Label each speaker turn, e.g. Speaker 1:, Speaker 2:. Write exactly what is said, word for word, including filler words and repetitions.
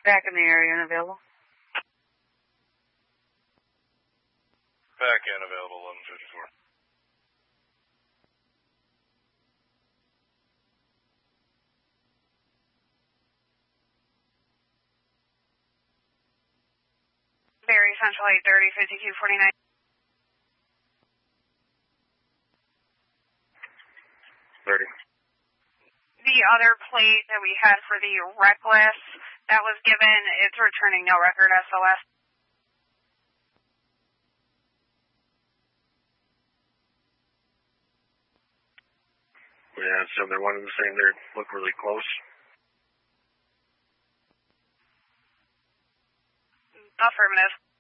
Speaker 1: Back in the area and available.
Speaker 2: Back in available, eleven fifty-four.
Speaker 3: Very Central eight thirty, fifty-two forty-nine.
Speaker 2: thirty.
Speaker 3: The other plate that we had for the reckless that was given, it's returning no record S O S.
Speaker 2: Yeah, so they're one and the same. They look really close.
Speaker 3: Affirmative.